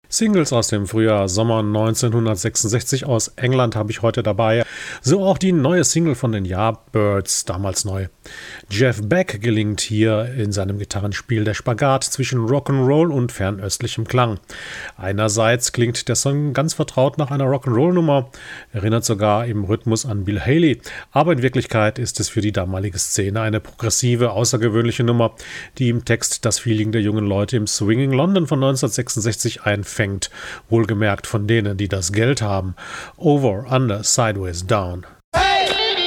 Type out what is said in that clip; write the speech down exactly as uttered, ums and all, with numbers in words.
Singles aus dem Frühjahr, Sommer neunzehnhundertsechsundsechzig aus England habe ich heute dabei. So auch die neue Single von den Yardbirds, damals neu. Jeff Beck gelingt hier in seinem Gitarrenspiel der Spagat zwischen Rock'n'Roll und fernöstlichem Klang. Einerseits klingt der Song ganz vertraut nach einer Rock'n'Roll-Nummer, erinnert sogar im Rhythmus an Bill Haley, aber in Wirklichkeit ist es für die damalige Szene eine progressive, außergewöhnliche Nummer, die im Text das Feeling der jungen Leute im Swinging London von neunzehnhundertsechsundsechzig einfängt. Fängt, wohlgemerkt von denen, die das Geld haben. Over, under, sideways, down.